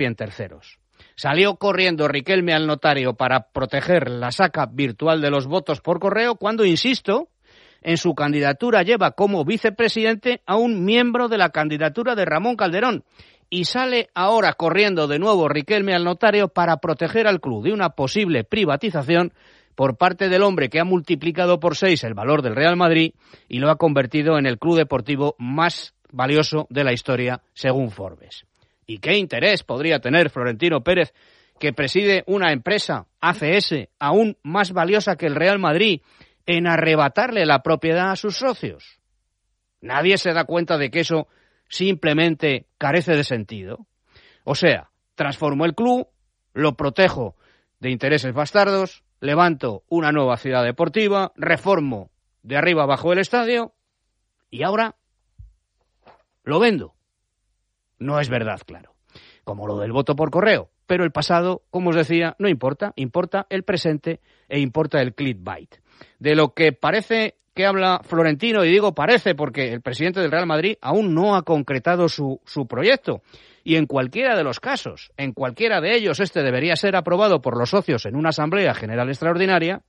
en terceros. Salió corriendo Riquelme al notario para proteger la saca virtual de los votos por correo cuando, insisto, en su candidatura lleva como vicepresidente a un miembro de la candidatura de Ramón Calderón. Y sale ahora corriendo de nuevo Riquelme al notario para proteger al club de una posible privatización por parte del hombre que ha multiplicado por 6 el valor del Real Madrid y lo ha convertido en el club deportivo más valioso de la historia, según Forbes. ¿Y qué interés podría tener Florentino Pérez, que preside una empresa, ACS, aún más valiosa que el Real Madrid, en arrebatarle la propiedad a sus socios? Nadie se da cuenta de que eso simplemente carece de sentido. O sea, transformo el club, lo protejo de intereses bastardos, levanto una nueva ciudad deportiva, reformo de arriba abajo el estadio y ahora lo vendo. No es verdad, claro, como lo del voto por correo, pero el pasado, como os decía, no importa, importa el presente e importa el clickbait. De lo que parece que habla Florentino, y digo parece porque el presidente del Real Madrid aún no ha concretado su proyecto. Y en cualquiera de los casos, en cualquiera de ellos, este debería ser aprobado por los socios en una asamblea general extraordinaria.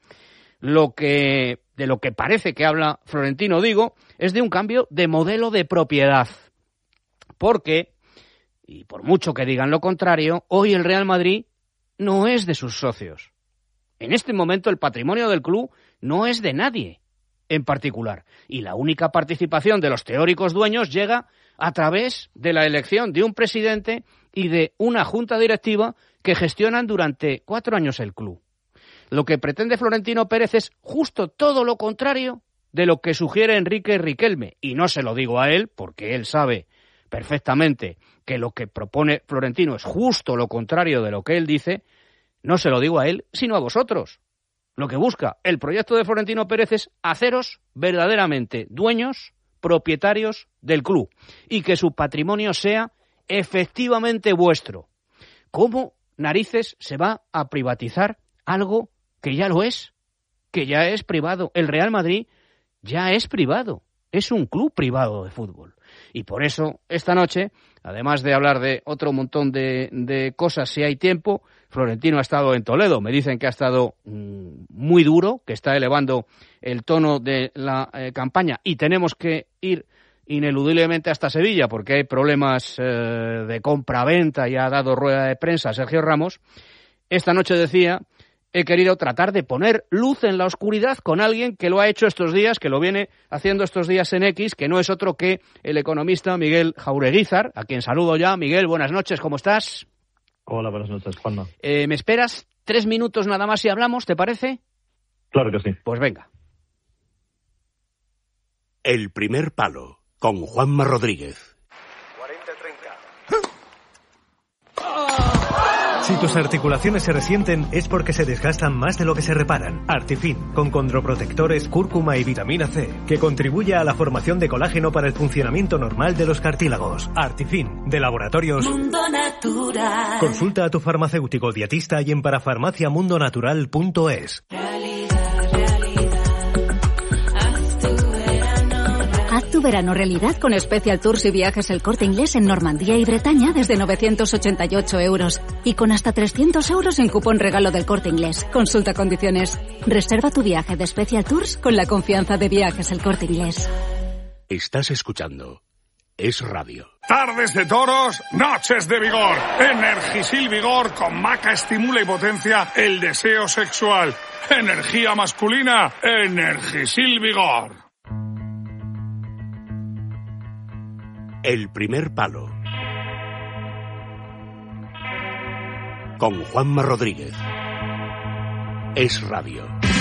De lo que parece que habla Florentino, digo, es de un cambio de modelo de propiedad. Porque, y por mucho que digan lo contrario, hoy el Real Madrid no es de sus socios. En este momento el patrimonio del club no es de nadie en particular. Y la única participación de los teóricos dueños llega a través de la elección de un presidente y de una junta directiva que gestionan durante 4 años el club. Lo que pretende Florentino Pérez es justo todo lo contrario de lo que sugiere Enrique Riquelme. Y no se lo digo a él, porque él sabe perfectamente que lo que propone Florentino es justo lo contrario de lo que él dice. No se lo digo a él, sino a vosotros. Lo que busca el proyecto de Florentino Pérez es haceros verdaderamente dueños, propietarios del club y que su patrimonio sea efectivamente vuestro. ¿Cómo narices se va a privatizar algo que ya lo es? Que ya es privado. El Real Madrid ya es privado. Es un club privado de fútbol. Y por eso, esta noche, además de hablar de otro montón de cosas, si hay tiempo, Florentino ha estado en Toledo. Me dicen que ha estado muy duro, que está elevando el tono de la campaña y tenemos que ir ineludiblemente hasta Sevilla porque hay problemas de compra-venta y ha dado rueda de prensa Sergio Ramos. Esta noche decía, he querido tratar de poner luz en la oscuridad con alguien que lo ha hecho estos días, que lo viene haciendo estos días en X, que no es otro que el economista Miguel Jaureguizar, a quien saludo ya. Miguel, buenas noches, ¿cómo estás? Hola, buenas noches, Juanma. ¿Me esperas 3 minutos nada más y hablamos, te parece? Claro que sí. Pues venga. El primer palo, con Juanma Rodríguez. 40-30. Si tus articulaciones se resienten es porque se desgastan más de lo que se reparan. Artifin, con condroprotectores, cúrcuma y vitamina C, que contribuye a la formación de colágeno para el funcionamiento normal de los cartílagos. Artifin, de Laboratorios Mundo Natural. Consulta a tu farmacéutico dietista y en parafarmaciamundonatural.es. Haz tu verano realidad con Special Tours y Viajes El Corte Inglés en Normandía y Bretaña desde 988 euros. Y con hasta 300 euros en cupón regalo del Corte Inglés. Consulta condiciones. Reserva tu viaje de Special Tours con la confianza de Viajes El Corte Inglés. Estás escuchando Es Radio. Tardes de toros, noches de vigor. Energisil Vigor con maca estimula y potencia el deseo sexual. Energía masculina, Energisil Vigor. El primer palo, con Juanma Rodríguez. Es Radio.